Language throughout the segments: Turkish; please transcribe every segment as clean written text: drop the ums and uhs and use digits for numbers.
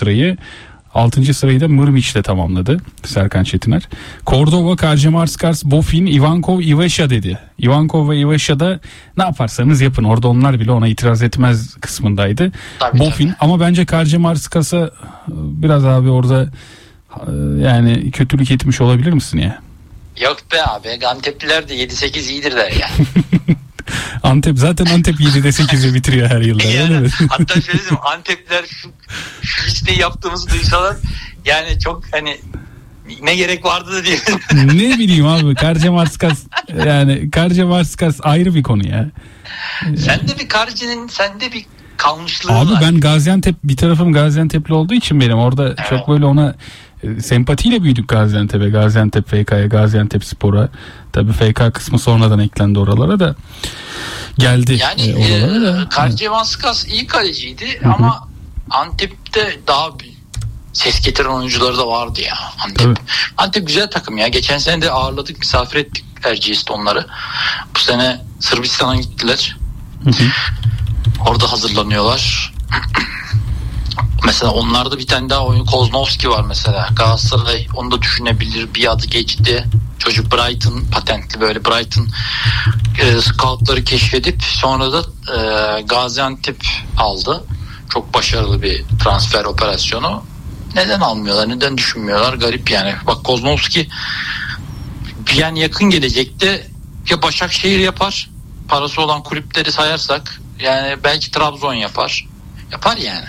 sırayı. 6. sırayı da Mırmiç'le tamamladı Serkan Çetiner. Cordova, Karjamarskas, Bofin, Ivankov, Ivesha dedi. Ivankov ve Ivesha da ne yaparsanız yapın. Orada onlar bile ona itiraz etmez kısmındaydı. Bofin ama bence Karjamarskas'a biraz abi orada yani kötülük etmiş olabilir misin ya? Yok be abi. Antepliler de 7-8 iyidirler yani. Antep 7'de 8'e bitiriyor her yılda. Yani, hatta şöyle diyeyim, Antepliler şu listeyi yaptığımızı duysalar yani çok hani ne gerek vardı da diye. Ne bileyim abi, Karjamarskas ayrı bir konu ya. Sende bir kalmışlığı abi var. Ben Gaziantep, bir tarafım Gaziantep'li olduğu için benim orada evet. Çok böyle ona sempatiyle büyüdük Gaziantep'e, Gaziantep FK'ya, Gaziantep Spor'a. Tabii FK kısmı sonradan eklendi oralara da. Geldi yani oralara da. Karjamarskas iyi kaleciydi ama Antep'te daha bir ses getiren oyuncuları da vardı ya. Antep güzel takım ya. Geçen sene de ağırladık, misafir ettik Erciyes'te onları. Bu sene Sırbistan'a gittiler. Orada hazırlanıyorlar. Mesela onlarda bir tane daha oyun, Koznovski var mesela. Galatasaray onu da düşünebilir. Bir adı geçti. Çocuk Brighton patentli, böyle Brighton scoutları keşfedip sonra da Gaziantep aldı. Çok başarılı bir transfer operasyonu. Neden almıyorlar? Neden düşünmüyorlar? Garip yani. Bak Koznovski yani yakın gelecekte ya Başakşehir yapar. Parası olan kulüpleri sayarsak yani belki Trabzon yapar. Yapar yani.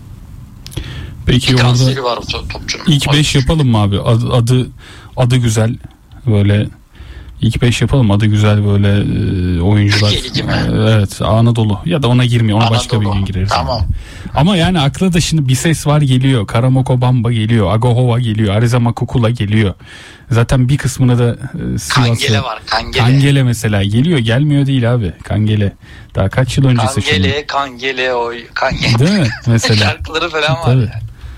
Peki orada var topçunun. İlk 5 yapalım mı abi? Adı güzel böyle ilk 5 yapalım, adı güzel böyle oyuncular. Evet, Anadolu ya da ona girmiyor. Ona başka bir gün gireriz. Tamam. Yani. Ama yani akla da şimdi bir ses var geliyor. Karamoko Bamba geliyor. Agohova geliyor. Arizama Kukula geliyor. Zaten bir kısmını da Sivas'a. Kangele var. Kangele mesela geliyor. Gelmiyor değil abi. Kangele. Daha kaç yıl öncesi şimdi. Kangele. Değil mi? Mesela. Şarkıları falan var. Tabii.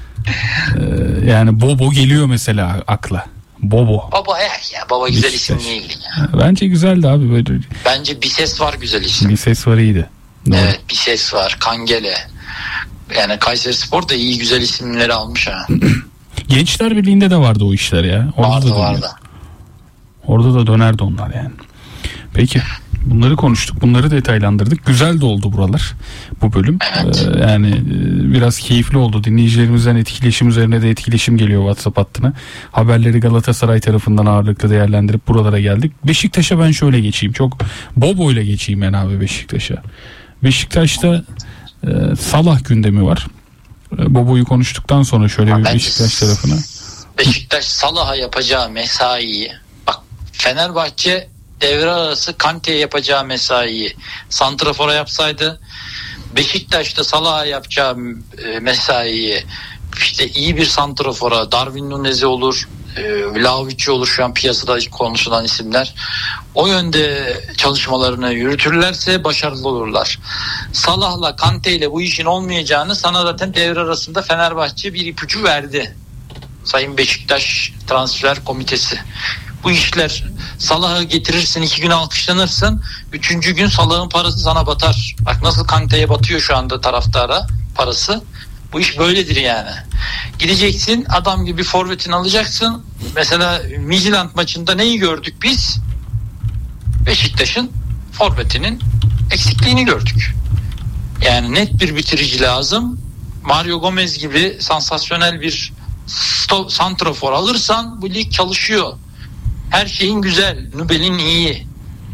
Yani Bobo geliyor mesela akla. Bobo. Baba güzel isim değildi ya. Bence güzeldi abi böyle. Bence bir ses var güzel isim. Bir ses var iyiydi. Doğru. Evet, bir ses var. Kangele. Yani Kayserispor da iyi güzel isimleri almış ha. Gençler Birliği'nde de vardı o işler ya. Vardı. Orada da dönerdi onlar yani. Peki. Bunları konuştuk. Bunları detaylandırdık. Güzel de oldu buralar. Bu bölüm. Evet. Yani biraz keyifli oldu. Dinleyicilerimizden etkileşim üzerine de etkileşim geliyor WhatsApp hattına. Haberleri Galatasaray tarafından ağırlıklı değerlendirip buralara geldik. Beşiktaş'a ben şöyle geçeyim. Çok Bobo ile geçeyim ben abi Beşiktaş'a. Beşiktaş'ta Salah gündemi var. Bobo'yu konuştuktan sonra şöyle bir Beşiktaş tarafına. Beşiktaş Salah'a yapacağı mesaiyi, bak Fenerbahçe devre arası Kante'ye yapacağı mesaiyi santrafora yapsaydı, Beşiktaş'ta Salah'a yapacağı mesaiyi işte iyi bir santrafora, Darwin Nunez'i olur, Vlahovic'i olur, şu an piyasada konuşulan isimler, o yönde çalışmalarını yürütürlerse başarılı olurlar. Salah'la Kante'yle bu işin olmayacağını sana zaten devre arasında Fenerbahçe bir ipucu verdi. Sayın Beşiktaş Transfer Komitesi. Bu işler, Salah'ı getirirsin 2 gün alkışlanırsın, 3. gün Salah'ın parası sana batar. Bak nasıl Kante'ye batıyor şu anda taraftara parası. Bu iş böyledir yani. Gideceksin adam gibi forvetini alacaksın. Mesela Midtjylland maçında neyi gördük biz? Beşiktaş'ın forvetinin eksikliğini gördük. Yani net bir bitirici lazım. Mario Gomez gibi sansasyonel bir santrafor alırsan bu lig çalışıyor. Her şeyin güzel. Nubel'in iyi.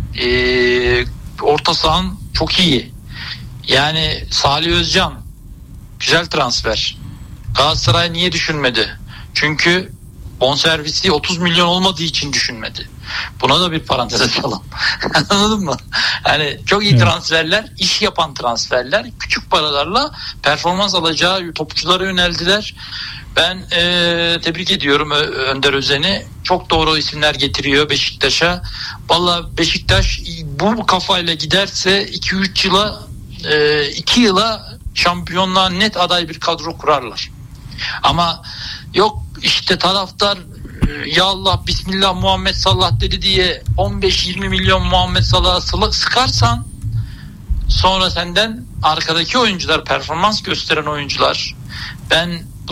Orta sahan çok iyi. Yani Salih Özcan güzel transfer. Galatasaray niye düşünmedi? Çünkü bonservisi 30 milyon olmadığı için düşünmedi. Buna da bir parantez açalım. Anladın mı? Yani çok iyi transferler, iş yapan transferler, küçük paralarla performans alacağı topçulara yöneldiler. Ben tebrik ediyorum Önder Özen'i. Çok doğru isimler getiriyor Beşiktaş'a. Vallahi Beşiktaş bu kafayla giderse 2 yıla şampiyonluğa net aday bir kadro kurarlar. Ama yok işte taraftar ya Allah Bismillah Muhammed Salah dedi diye 15-20 milyon Muhammed Salah'a sıkarsan sonra senden arkadaki oyuncular, performans gösteren oyuncular, ben